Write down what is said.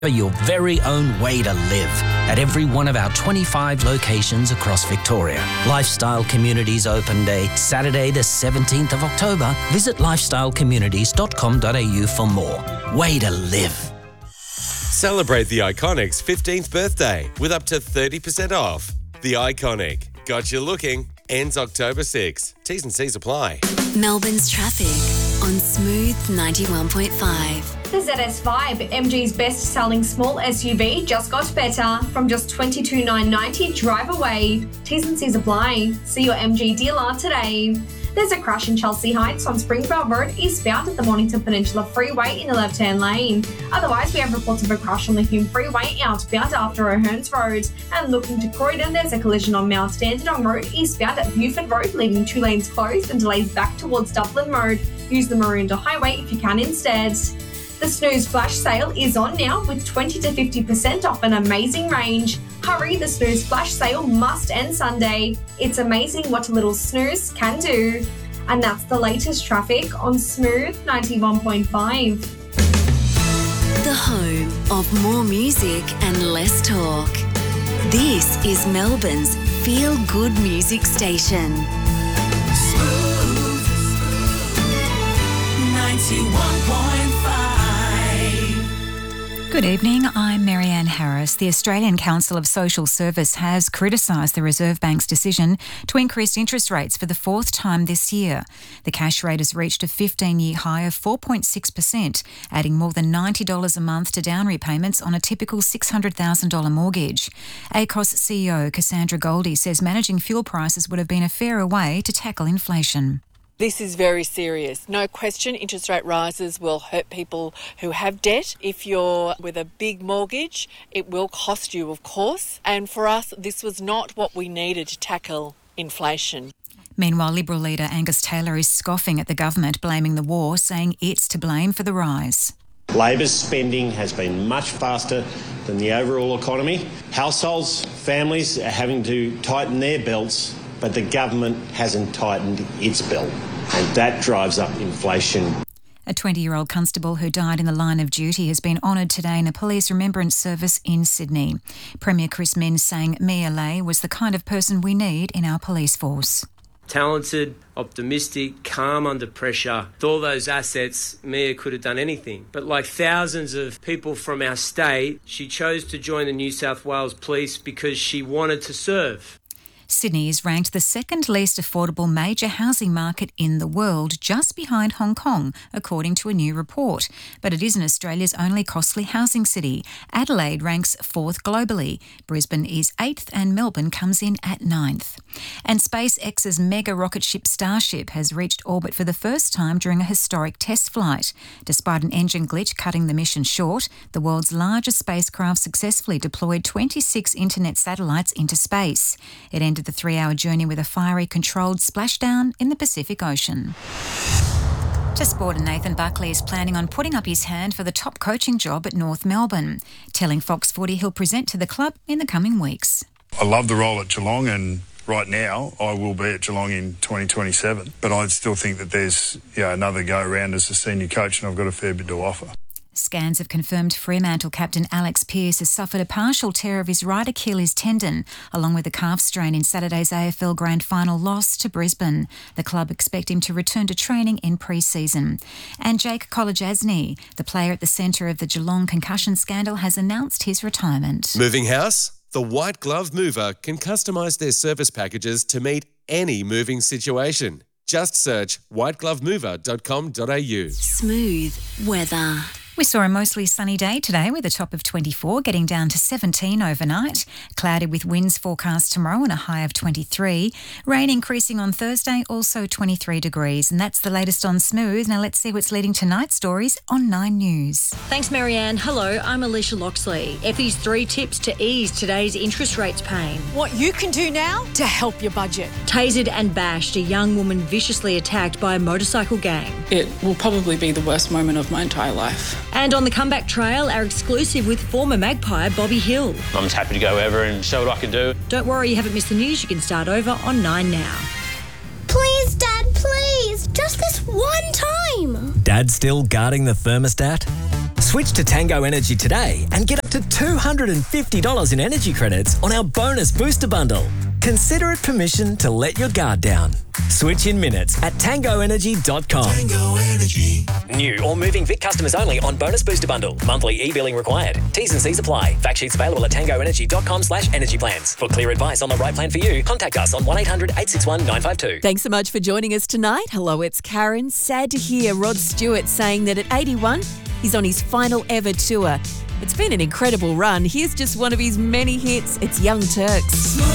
Your very own way to live at every one of our 25 locations across Victoria. Lifestyle Communities Open Day, Saturday the 17th of October. Visit lifestylecommunities.com.au for more. Way to live. Celebrate the Iconic's 15th birthday with up to 30% off. The Iconic. Got you looking. Ends October 6. T's and C's apply. Melbourne's traffic on Smooth 91.5. The ZS Vibe, MG's best-selling small SUV, just got better. From just $22,990, drive away. T's and C's apply. See your MG dealer today. There's a crash in Chelsea Heights on Springvale Road, eastbound at the Mornington Peninsula Freeway in the left-hand lane. Otherwise, we have reports of a crash on the Hume Freeway outbound after O'Hearns Road. And looking to Croydon, there's a collision on Mount Dandenong Road, eastbound at Buford Road, leaving 2 lanes closed and delays back towards Dublin Road. Use the Maroondah Highway if you can instead. The Snooze Flash Sale is on now with 20 to 50% off an amazing range. Hurry, the Snooze Flash Sale must end Sunday. It's amazing what a little snooze can do. And that's the latest traffic on Smooth 91.5. The home of more music and less talk. This is Melbourne's feel-good music station. Smooth 91.5. Good evening, I'm Marianne Harris. The Australian Council of Social Service has criticised the Reserve Bank's decision to increase interest rates for the fourth time this year. The cash rate has reached a 15-year high of 4.6%, adding more than $90 a month to down repayments on a typical $600,000 mortgage. ACOS CEO Cassandra Goldie says managing fuel prices would have been a fairer way to tackle inflation. This is very serious. No question, interest rate rises will hurt people who have debt. If you're with a big mortgage, it will cost you, of course. And for us, this was not what we needed to tackle inflation. Meanwhile, Liberal leader Angus Taylor is scoffing at the government, blaming the war, saying it's to blame for the rise. Labor's spending has been much faster than the overall economy. Households, families are having to tighten their belts, but the government hasn't tightened its belt, and that drives up inflation. A 20-year-old constable who died in the line of duty has been honoured today in a police remembrance service in Sydney. Premier Chris Minns saying Mia Lay was the kind of person we need in our police force. Talented, optimistic, calm under pressure. With all those assets, Mia could have done anything. But like thousands of people from our state, she chose to join the New South Wales Police because she wanted to serve. Sydney is ranked the second least affordable major housing market in the world, just behind Hong Kong, according to a new report. But it isn't Australia's only costly housing city. Adelaide ranks 4th globally. Brisbane is 8th and Melbourne comes in at 9th. And SpaceX's mega rocket ship Starship has reached orbit for the first time during a historic test flight. Despite an engine glitch cutting the mission short, the world's largest spacecraft successfully deployed 26 internet satellites into space. It ended the 3-hour journey with a fiery controlled splashdown in the Pacific Ocean. To sport, and Nathan Buckley is planning on putting up his hand for the top coaching job at North Melbourne, telling Fox Footy he'll present to the club in the coming weeks. I love the role at Geelong, and right now I will be at Geelong in 2027, but I still think that there's another go around as a senior coach, and I've got a fair bit to offer. Scans have confirmed Fremantle captain Alex Pearce has suffered a partial tear of his right Achilles tendon, along with a calf strain in Saturday's AFL Grand Final loss to Brisbane. The club expect him to return to training in pre-season. And Jake Kolodjasny, the player at the centre of the Geelong concussion scandal, has announced his retirement. Moving house? The White Glove Mover can customise their service packages to meet any moving situation. Just search whiteglovemover.com.au. Smooth weather. We saw a mostly sunny day today with a top of 24, getting down to 17 overnight. Cloudy with winds forecast tomorrow and a high of 23. Rain increasing on Thursday, also 23 degrees. And that's the latest on Smooth. Now let's see what's leading tonight's stories on 9 News. Thanks, Marianne. Hello, I'm Alicia Loxley. Effie's 3 tips to ease today's interest rates pain. What you can do now to help your budget. Tasered and bashed, a young woman viciously attacked by a motorcycle gang. It will probably be the worst moment of my entire life. And on the comeback trail, our exclusive with former Magpie Bobby Hill. I'm just happy to go over and show what I can do. Don't worry, you haven't missed the news. You can start over on 9 now. Please, Dad, please. Just this one time. Dad still guarding the thermostat? Switch to Tango Energy today and get up to $250 in energy credits on our bonus booster bundle. Consider it permission to let your guard down. Switch in minutes at tangoenergy.com. Tango Energy. New or moving Vic customers only on bonus booster bundle. Monthly e-billing required. T's and C's apply. Fact sheets available at tangoenergy.com/energy plans. For clear advice on the right plan for you, contact us on 1800 861 952. Thanks so much for joining us tonight. Hello, it's Karen. Sad to hear Rod Stewart saying that at 81, he's on his final ever tour. It's been an incredible run. Here's just one of his many hits. It's Young Turks.